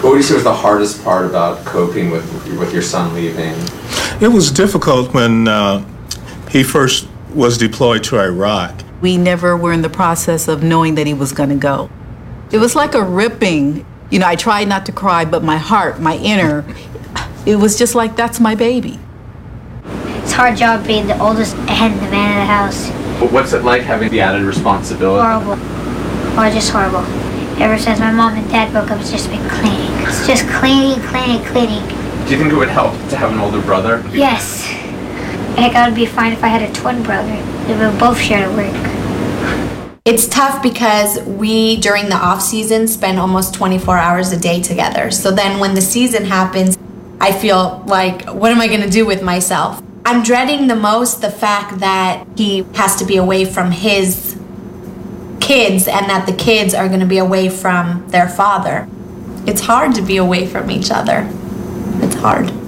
What would you say was the hardest part about coping with your son leaving? It was difficult when he first was deployed to Iraq. We never were in the process of knowing that he was going to go. It was like a ripping. You know, I tried not to cry, but my heart, my inner, it was just like, that's my baby. It's a hard job being the oldest and the man of the house. What's it like having the added responsibility? Horrible. Or just horrible. Ever since my mom and dad broke up, it's just been cleaning. It's just cleaning. Do you think it would help to have an older brother? Yes. Heck, I would be fine if I had a twin brother. If we both shared a work. It's tough because we, during the off season, spend almost 24 hours a day together. So then when the season happens, I feel like, what am I going to do with myself? I'm dreading the most the fact that he has to be away from his kids and that the kids are going to be away from their father. It's hard to be away from each other. It's hard.